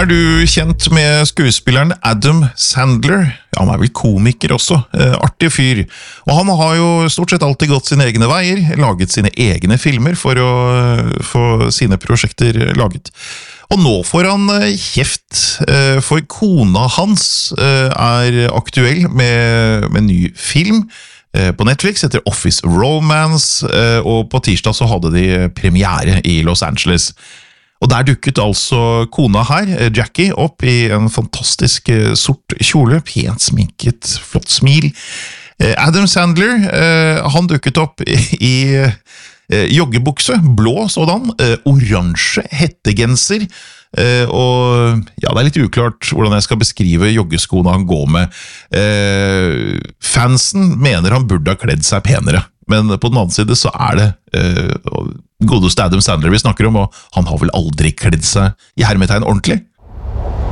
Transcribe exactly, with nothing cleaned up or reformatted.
Er du kjent med skuespilleren Adam Sandler? Ja, han er vel komiker også, eh, artig fyr. Og han har jo stort sett alltid gått sine egne veier, laget sine egne filmer for å uh, få sine prosjekter laget. Og nå får han uh, kjeft, uh, for kona hans uh, er aktuell med, med ny film uh, på Netflix etter Office Romance, uh, og på tirsdag så hadde de premiere i Los Angeles. Og der dukket altså kona her, Jackie, opp i en fantastisk sort kjole, pent sminket, flott smil. Adam Sandler, han dukket opp i joggebukse, blå sådan, oransje hettegenser, og ja, det er litt uklart hvordan jeg skal beskrive joggeskoene han går med. Fansen mener han burde ha kledd seg penere, men på den annen side så er det godeste Adam Sandler vi snakker om, og han har vel aldri kledd seg i hermetegn ordentlig.